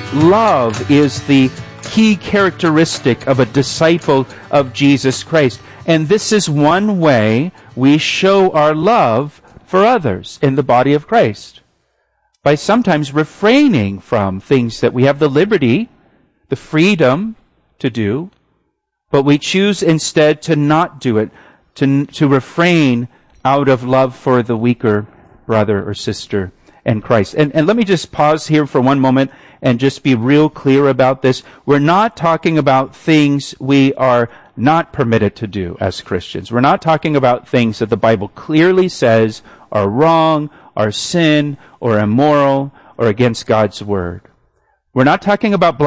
love is the key characteristic of a disciple of Jesus Christ. And this is one way we show our love for others in the body of Christ, by sometimes refraining from things that we have the liberty, the freedom to do, but we choose instead to not do it, to refrain out of love for the weaker brother or sister in Christ. And let me just pause here for one moment and just be real clear about this. We're not talking about things we are not permitted to do as Christians. We're not talking about things that the Bible clearly says are wrong, are sin, or immoral, or against God's word. We're not talking about